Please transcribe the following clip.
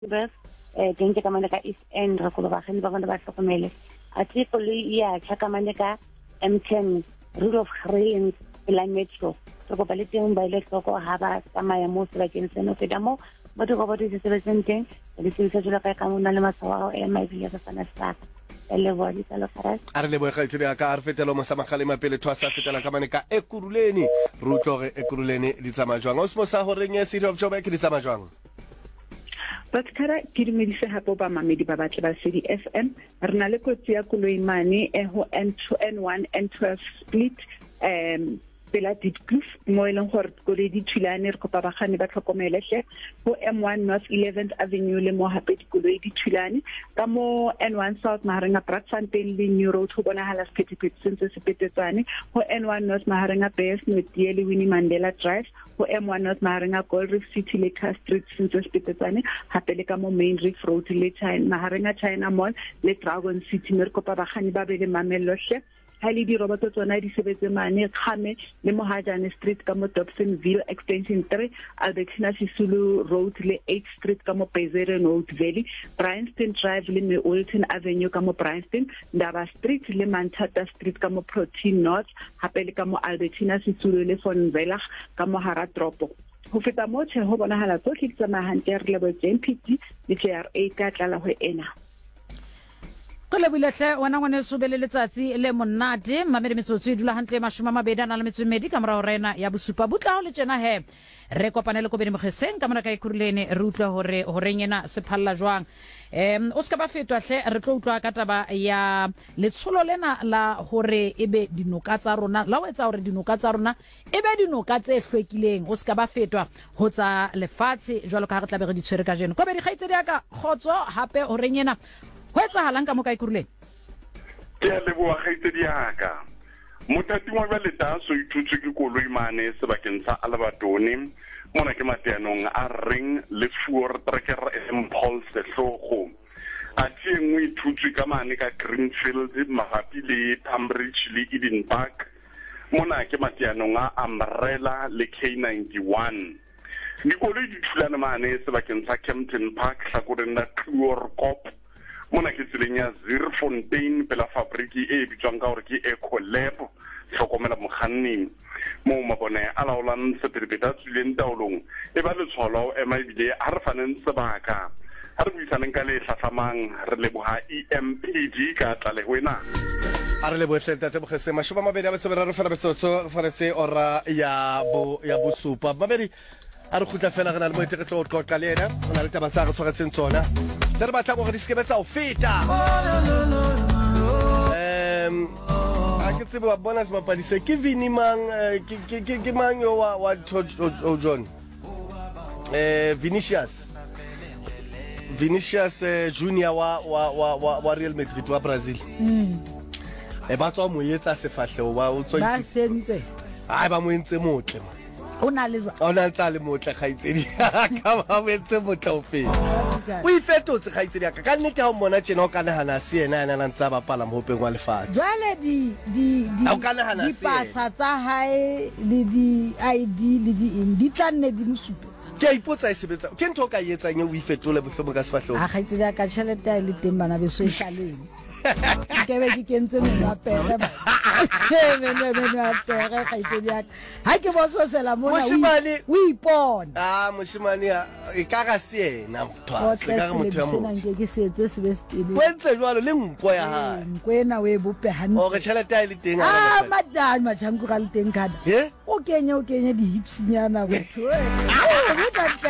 birth teng ke ka mane ka East End re go ba gane ba bona ba hlokomele a tsiko le ya tshaka mane ka M10 rule of Grains la metro re go ba le teng ba ile tloko ha ba tsamaya mo sebakeng seno ke damo ba di go ba di se sebetseng le se se jula ka mona le matshwao e mai bile ba sana sa ele bo di tla fara a re le bo ga itsebe ka re fetelo mo sa magale mapele thwa sa fetela ka mane ka Ekurhuleni re utlore Ekurhuleni di tsamajwang o se mo sa horeng ya City of Joburg di tsamajwang Batkara ke dumedise hapo ba mamedi ba batle ba City FM re na le kotsi ya koloi mane ho N1 N12 split pela Diepkloof mo eleng gore koloi di thulane re kopa bagane ba tlhokomele hle ho M1 North 11th Avenue le mo hape dikoloi di thulane ka mo N1 South maharenga Brakfontein le New Road ho bonahala sephethephethe sentse sepetetsane ho N1 North maharenga Bears Metiele Winnie Mandela Drive ho M1 North maharenga Gold Reef City le Car Street sentse sepetetsane hape le ka mo Main Reef Road le China maharenga China Mall le Dragon City me re kopa bagane ba be le mamello hle hali di roboto tsona di sebetse mane khame le Mohajane Street ka mo Dobsonville Extension 3 Albertina Sisulu Road le 8th Street ka mo Pezere North Valley Bryanston Drive le Olton Avenue ka mo Bryanston Ndaba Street le Manchester Street ka mo Protein North hape le ka mo Albertina Sisulu le Vonvilla ka mo Hara Tropo ho feta mo tshe ho bonahala tsohle di tsamaya hantle re le bo JMPT le JRA ka tlala ho ena Kole bulehle wana ngwane subele letsatsi le monate mamedi metsotso e dula hantle mashoma mabedi ana le metsomedi ka mora rena ya bosupa butla ho le tjena he re kopanele ko bene mogeseng ka mora ka Ekurhuleni re utlwa hore nyena se phalla jwang o ska ba fetwa hle re tlo utlwa ka taba ya letsholo lena la hore ebe dinoka tsa rona la ho etsa hore dinoka tsa rona ebe dinoka tse hlwekileng o ska ba fetwa ho tsa lefatshe jwalo ka ha re tla be re di tshwere ka jeno ko be di khaitsedi ya ka khotso hape hore nyena ho etsahalang ka mo ka Ekurhuleni ke le bo khaitsedi ya ka motati wa le taso ithutswe ke koloi mane sebakeng sa Alabatoni mona ke mateanong a ring le fuor tracker impulse hlogo a tsengwe ithutswe ka mane ka Greenfield mahapi le Cambridge le Eden Park mona ke mateanong a Umbrella le K91 dikoloi di thulana mane sebakeng sa Kempton Park hlakoreng la Kluorkop mona ke tseleng ya Zeerfontein pela fabriki e bitswang ka hore ke Ecolab hlokomela mokganni mo mabone a laolang sephethephethe a tswileng taolong e ba letshwalo ema ebile ha re faneng sebaka ha re buisaneng ka le hlahlamang re leboha EMPD ka tlale ho ena a re le bohlenta tse bogese mashoma mabedi a betsebera re fana betsotso faretse ora ya bosupa mabedi a re khutla fela gana le mo ite ke tlo qoqa le ena ona le taba tsa re tshwaretseng tsona se re batla go re di skebetsa o feta a ke tsebe wa bona se mapadise ke Vinimang ke mang yo wa John Vinicius Junior wa Real Madrid wa Brazil e ba tswa mo yetsa sefahlego ba o tswa ba sentse ai ba mo entse motle ona le jwa ona tsa le motle khaitsedi ka ba wetse motle o fe o ifetotse khaitsedi ka nnete ha o mona tjena o kana hana se yena yana ntsa ba pala mo hopeng wa lefatshe jwale di pasa tsa hae le di ID le di tlanne di mosupe ke ipotsa e sebetsa ke ntho ka yetsang o ifetole bohlobo ka sefahlong a khaitsedi ka tšhelete ya le teng bana beso e saleng ke be ke kentse mona pere pere khaitsedi ya ha ke boso sela mona o ipona moshimane e ka ga se yena motho ka motho ya mo ke setse se be stele wentse jwalo le nko ya ha nko ena we bope hantle o re tšhelete ya le teng a madama machangu ka le teng kana o kenye di hips nyana botho